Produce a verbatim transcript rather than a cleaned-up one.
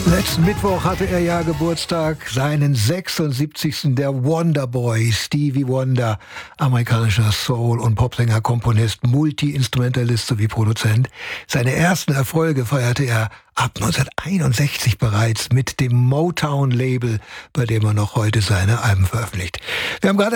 Letzten Mittwoch hatte er ja Geburtstag, seinen sechsundsiebzigsten Der Wonderboy, Stevie Wonder, amerikanischer Soul- und Popsänger, Komponist, Multi-Instrumentalist sowie Produzent. Seine ersten Erfolge feierte er ab neunzehnhunderteinundsechzig bereits mit dem Motown-Label, bei dem er noch heute seine Alben veröffentlicht. Wir haben gerade